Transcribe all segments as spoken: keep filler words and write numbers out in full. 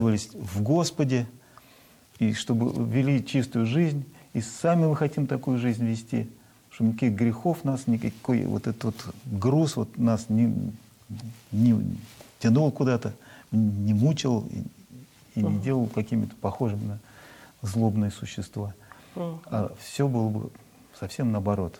в Господе, и чтобы вели чистую жизнь, и сами мы хотим такую жизнь вести, чтобы никаких грехов нас, никакой вот этот вот груз вот нас не, не тянул куда-то, не мучил и, и не делал какими-то похожими на злобные существа. А все было бы совсем наоборот.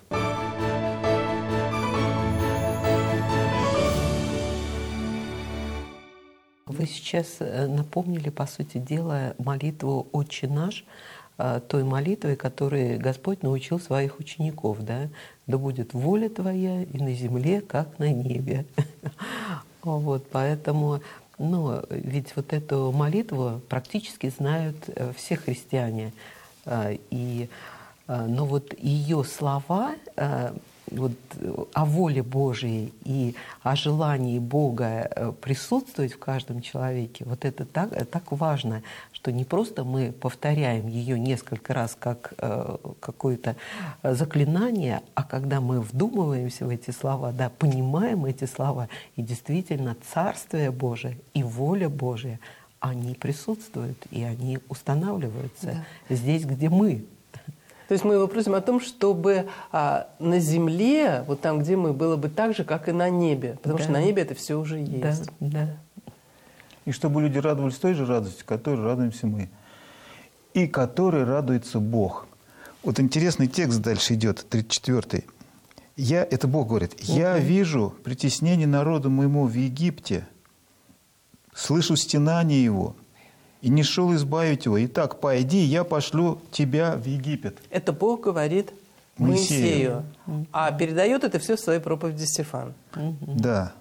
Вы сейчас напомнили, по сути дела, молитву «Отче наш», той молитвой, которой Господь научил своих учеников, да? «Да будет воля Твоя и на земле, как на небе». Вот, поэтому, ну, ведь вот эту молитву практически знают все христиане. И, но вот ее слова, вот, о воле Божьей и о желании Бога присутствовать в каждом человеке, вот это так, так важно, что не просто мы повторяем ее несколько раз как э, какое-то заклинание, а когда мы вдумываемся в эти слова, да, понимаем эти слова, и действительно Царствие Божие и воля Божья, они присутствуют, и они устанавливаются да. здесь, где мы. То есть мы его просим о том, чтобы а, на земле, вот там, где мы, было бы так же, как и на небе. Потому да. что на небе это все уже есть. Да, да. И чтобы люди радовались той же радостью, которой радуемся мы. И которой радуется Бог. Вот интересный текст дальше идет, тридцать четвёртый. Я, это Бог говорит, «Я угу. вижу притеснение народа моему в Египте, слышу стенание его, и не шел избавить его. Итак, пойди, я пошлю тебя в Египет». Это Бог говорит Моисею. Моисею. А передает это все в своей проповеди Стефан. Да.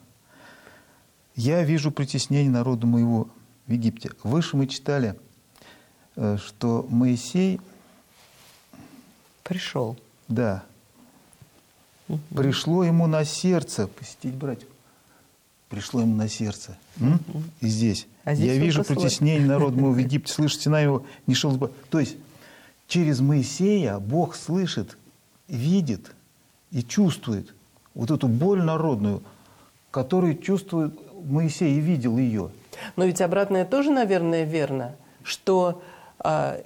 «Я вижу притеснение народа моего в Египте». Выше мы читали, что Моисей... Пришел. Да. Угу. Пришло ему на сердце посетить братьев. Пришло ему на сердце. Угу. И здесь. А здесь «Я вижу притеснение народа моего в Египте, слышите, на его не шел». То есть через Моисея Бог слышит, видит и чувствует вот эту боль народную, которую чувствует Моисей и видел ее. Но ведь обратное тоже, наверное, верно, что, а,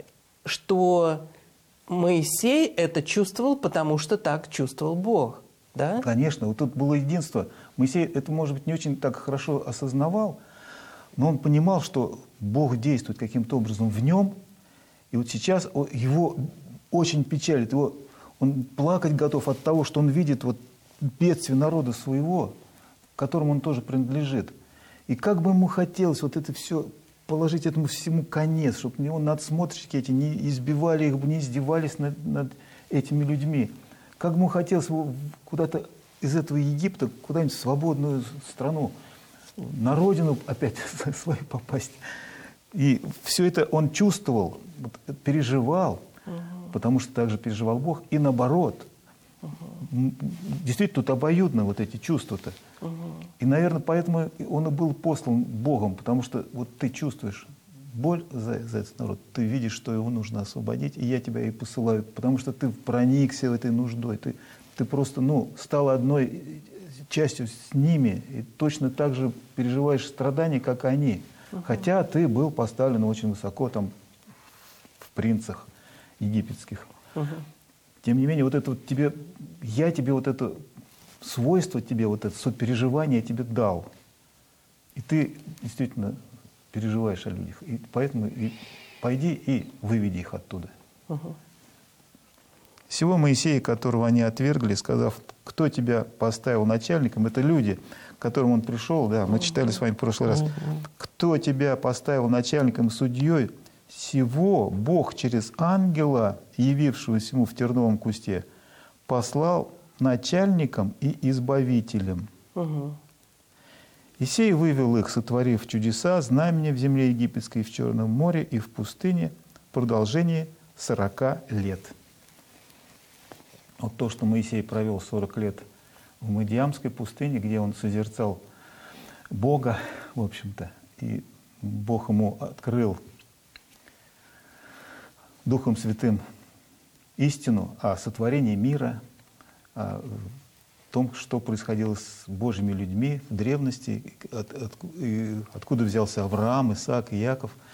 что Моисей это чувствовал, потому что так чувствовал Бог. Да? Конечно, вот тут было единство. Моисей это, может быть, не очень так хорошо осознавал, но он понимал, что Бог действует каким-то образом в нем. И вот сейчас его очень печалит. Его, он плакать готов от того, что он видит вот бедствие народа своего, которому он тоже принадлежит. И как бы ему хотелось вот это все положить этому всему конец, чтобы его надсмотрщики эти не избивали их, не издевались над, над этими людьми. Как бы ему хотелось его куда-то из этого Египта, куда-нибудь в свободную страну, на родину опять свою попасть. И все это он чувствовал, переживал, угу. потому что также переживал Бог. И наоборот, угу. действительно тут обоюдно вот эти чувства-то. Угу. И, наверное, поэтому он и был послан Богом, потому что вот ты чувствуешь боль за, за этот народ, ты видишь, что его нужно освободить, и я тебя и посылаю, потому что ты проникся этой нуждой, ты, ты просто, ну, стал одной частью с ними, и точно так же переживаешь страдания, как они. Uh-huh. Хотя ты был поставлен очень высоко там в принцах египетских. Uh-huh. Тем не менее, вот это вот тебе, я тебе вот это свойство тебе, вот это сопереживание я тебе дал. И ты действительно переживаешь о людях. И поэтому и пойди и выведи их оттуда. Uh-huh. Всего Моисея, которого они отвергли, сказав, кто тебя поставил начальником, это люди, к которым он пришел, да, мы читали с вами в прошлый раз, кто тебя поставил начальником и судьей, сего Бог через ангела, явившегося ему в терновом кусте, послал начальником и избавителем. Угу. И сей вывел их, сотворив чудеса, знамения в земле египетской, в Черном море и в пустыне в продолжении сорока лет. Вот то, что Моисей провел сорок лет в Мадиамской пустыне, где он созерцал Бога, в общем-то, и Бог ему открыл Духом Святым истину о сотворении мира, о том, что происходило с Божьими людьми в древности, от- от- и откуда взялся Авраам, Исаак и Яков.